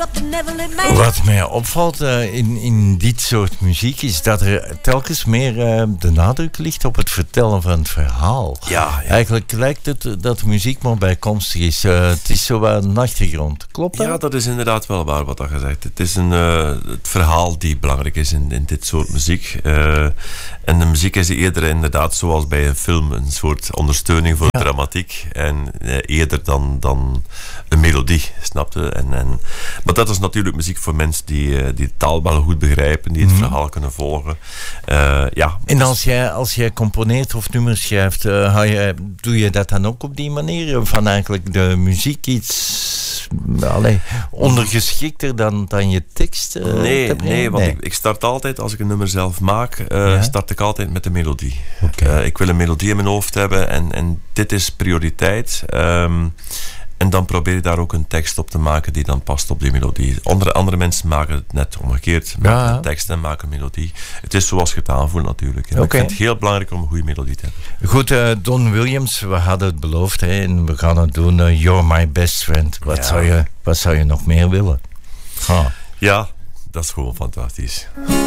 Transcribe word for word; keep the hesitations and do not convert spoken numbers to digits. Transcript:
Wat mij opvalt uh, in, in dit soort muziek is dat er telkens meer uh, de nadruk ligt op het vertellen van het verhaal. Ja, ja. Eigenlijk lijkt het dat de muziek maar bijkomstig is. Uh, het is zo wat een achtergrond. Klopt dat? Ja, dat is inderdaad wel waar wat je zegt. Het is een, uh, het verhaal die belangrijk is in, in dit soort muziek. Uh, en de muziek is eerder inderdaad zoals bij een film een soort ondersteuning voor ja. dramatiek. En uh, eerder dan, dan een melodie, snapte? En, en, maar dat is natuurlijk muziek voor mensen die, uh, die de taal wel goed begrijpen, die het mm-hmm. verhaal kunnen volgen. Uh, ja. En als jij, als jij componeert of nummers schrijft, uh, hou je, doe je dat dan ook op die manier? Van eigenlijk de muziek iets allee, ondergeschikter dan, dan je tekst? Uh, nee, nee, want nee. Ik, ik start altijd, als ik een nummer zelf maak, uh, ja? start ik altijd met de melodie. Okay. Uh, ik wil een melodie in mijn hoofd hebben en, en dit is prioriteit. Um, En dan probeer je daar ook een tekst op te maken die dan past op die melodie. Andere, andere mensen maken het net omgekeerd. Maken ja. een tekst en maken een melodie. Het is zoals je het aanvoelt natuurlijk. Okay. Ik vind het heel belangrijk om een goede melodie te hebben. Goed, uh, Don Williams, we hadden het beloofd. Hè, en we gaan het doen. Uh, You're my best friend. Wat, ja. zou je, wat zou je nog meer willen? Oh. Ja, dat is gewoon fantastisch.